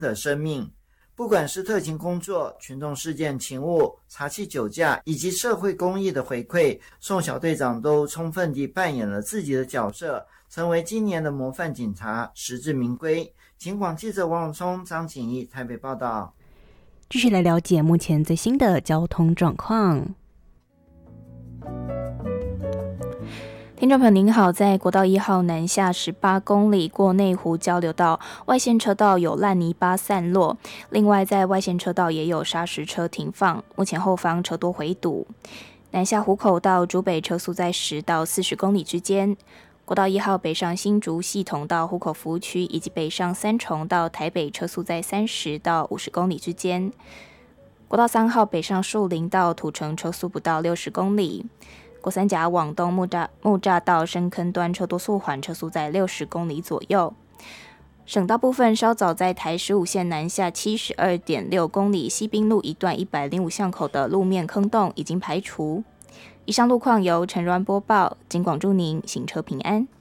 的生命。不管是特勤工作、群众事件勤务、查缉酒驾以及社会公益的回馈，宋小队长都充分地扮演了自己的角色，成为今年的模范警察，实至名归。警广记者王永聪、张景义台北报道。 继续来了解目前最新的交通状况。听众朋友您好，在国道1号南下18公里过内湖交流道，外线车道有烂泥巴散落，另外在外线车道也有砂石车停放，目前后方车多回堵。南下湖口到竹北车速在10到40公里之间。国道1号北上新竹系统到湖口服务区，以及北上三重到台北车速在30到50公里之间。国道3号北上树林到土城车速不到60公里。国三甲往东木栅到深坑端车多速缓，车速在60公里左右。省道部分，稍早在台15线南下 72.6 公里西滨路一段105巷口的路面坑洞已经排除。以上路况由陈鸾播报，警广祝您行车平安。